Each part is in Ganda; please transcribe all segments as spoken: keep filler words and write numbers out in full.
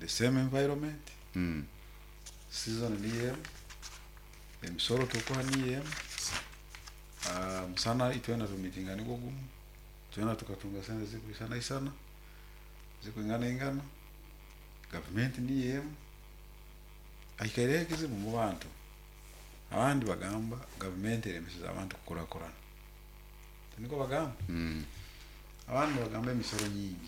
the same environment. Mm. Season ni yem. Emisoro tukuha ni yem. Uh, msana ituena tumitingani kugumu. Tuena tukatunga sana ziku isana isana. Ziku ingana ingana. Government ni yem. Aikairekizi mu bantu. Abandi bagamba government eremesiza abantu kukora korana. Niko bagamba. Mm. Abandi bagamba emisoro nyingi.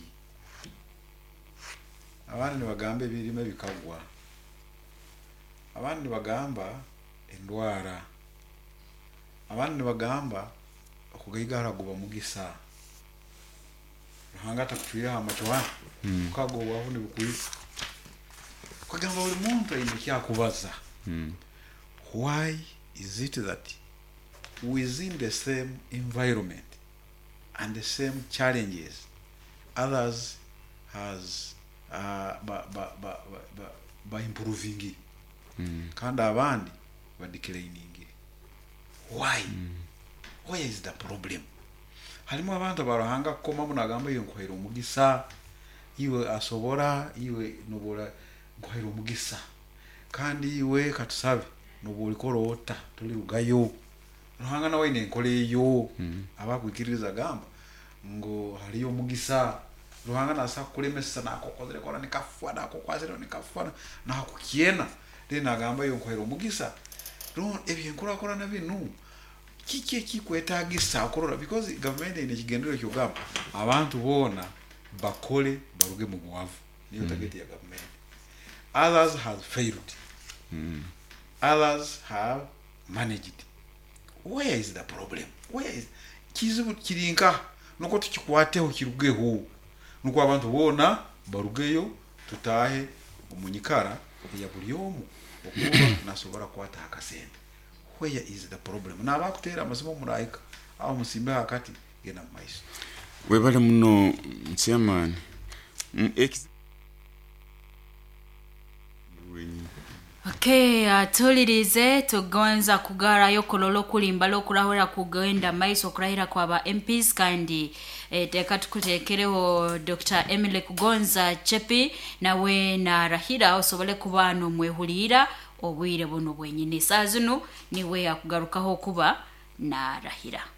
Abandi bagamba birime bikagwa. Abandi bagamba endwara. Abandi bagamba okugayigara guba mugisa. Ruhanga takufira amatowa. Mm. Kago wabone bukuyisa. Kugamba buli muntu ayindikia kubaza. Mm. Why is it that within the same environment and the same challenges others has uh ba ba ba ba, ba improving Mm. kandi abandi ba declining? Why? Mm. Where is the problem? Halimo abantu barahanga koma munagamba iyo nkwera umugisa iwe asobora iwe nobora nkwera umugisa kandi iwe katusabe nobuli korota tuli ugayo ruhanga nawe ne nkole yo Mm. abakwikiriza gamba ngo haliyo mugisa ruhanga nasa kulemesa nako kozere kora nikafwa nako kwazero nikafwa nako kiena dena gamba yo nkwera umugisa ron ebye nkora kora na binu kiki kikwetagisa korora because government ine kigendero cyo gamba abantu bona bakole baruge mu buwavu niyo mm. target ya government. Others has failed. Mm. Others have managed. Where is the problem? Where is kizibu kirinka nuko tukikwateho kirugeho nuko abantu bona barugeyo tutahe umunyikara ya bulyomu okuba nasobora kwata akasente. Where is the problem? Na bakutera amazimo muraika aho musimbe hakati gena maiso. Webale muno chairman. Mm, Okay, atulirize tugonza kugara yokololo kulimba lokurahura kugenda maiso kurahira kwa ba M Ps kandi e, teka tukutekereho Doctor Emily Kugonza Chepi nawe na rahira osobole kubano mwehulira obwire buno bwenyine sazunu niwe akugarukaho kuba na rahira.